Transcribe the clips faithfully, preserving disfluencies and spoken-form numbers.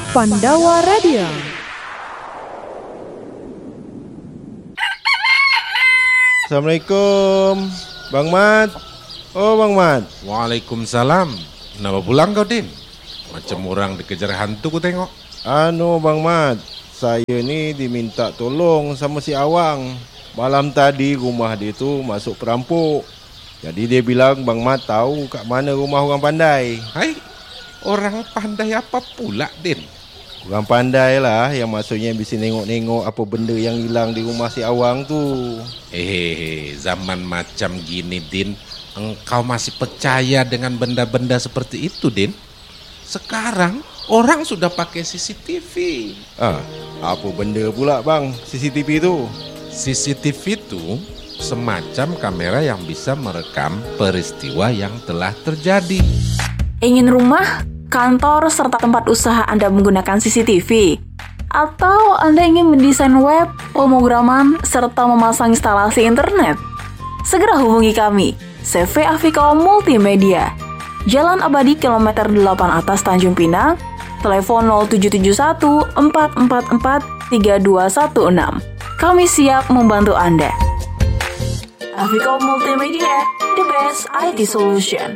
Pandawa Radio. Assalamualaikum, Bang Mat. Oh, Bang Mat. Waalaikumsalam. Kenapa pulang kau, Din? Macam orang dikejar hantu ku tengok. Anu, Bang Mat, saya ni diminta tolong sama si Awang. Malam tadi rumah dia tu masuk perampok. Jadi dia bilang Bang Mat tahu kat mana rumah orang pandai. Hai, orang pandai apa pula, Din? Orang pandai lah yang maksudnya bisa nengok-nengok apa benda yang hilang di rumah si Awang tu. Hehehe, zaman macam gini, Din, engkau masih percaya dengan benda-benda seperti itu, Din? Sekarang orang sudah pakai C C T V. Ah, apa benda pula bang C C T V tu? C C T V itu semacam kamera yang bisa merekam peristiwa yang telah terjadi. Ingin rumah, kantor, serta tempat usaha Anda menggunakan C C T V? Atau Anda ingin mendesain web, pemrograman, serta memasang instalasi internet? Segera hubungi kami, C V Afiko Multimedia, Jalan Abadi kilometer delapan atas Tanjung Pinang, telepon nol tujuh tujuh satu empat empat empat tiga dua satu enam. Kami siap membantu Anda. Afiko Multimedia, the best I T solution.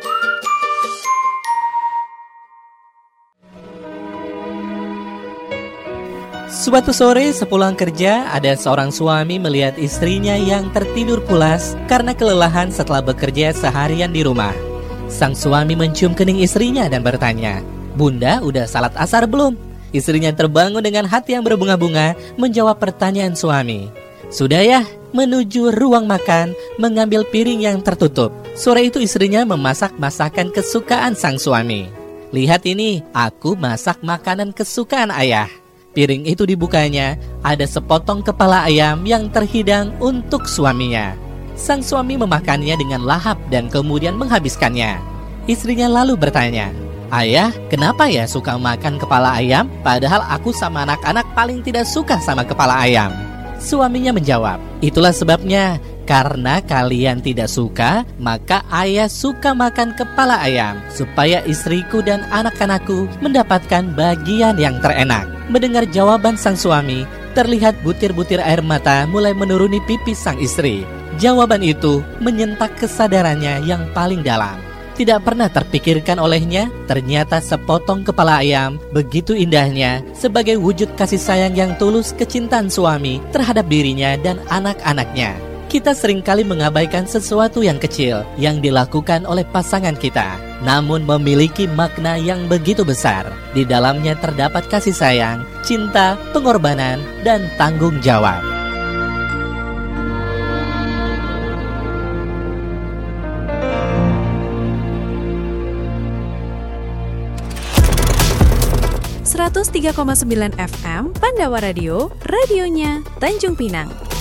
Suatu sore sepulang kerja, ada seorang suami melihat istrinya yang tertidur pulas karena kelelahan setelah bekerja seharian di rumah. Sang suami mencium kening istrinya dan bertanya, "Bunda, udah salat asar belum?" Istrinya terbangun dengan hati yang berbunga-bunga menjawab pertanyaan suami. "Sudah ya," menuju ruang makan, mengambil piring yang tertutup. Sore itu istrinya memasak masakan kesukaan sang suami. "Lihat ini, aku masak makanan kesukaan ayah." Piring itu dibukanya, ada sepotong kepala ayam yang terhidang untuk suaminya. Sang suami memakannya dengan lahap dan kemudian menghabiskannya. Istrinya lalu bertanya, "Ayah, kenapa ya suka makan kepala ayam? Padahal aku sama anak-anak paling tidak suka sama kepala ayam." Suaminya menjawab, "Itulah sebabnya, karena kalian tidak suka, maka ayah suka makan kepala ayam, supaya istriku dan anak-anakku mendapatkan bagian yang terenak." Mendengar jawaban sang suami, terlihat butir-butir air mata mulai menuruni pipi sang istri. Jawaban itu menyentak kesadarannya yang paling dalam. Tidak pernah terpikirkan olehnya, ternyata sepotong kepala ayam begitu indahnya sebagai wujud kasih sayang yang tulus kecintaan suami terhadap dirinya dan anak-anaknya. Kita seringkali mengabaikan sesuatu yang kecil yang dilakukan oleh pasangan kita, namun memiliki makna yang begitu besar. Di dalamnya terdapat kasih sayang, cinta, pengorbanan, dan tanggung jawab. seratus tiga koma sembilan F M Pandawa Radio, radionya Tanjung Pinang.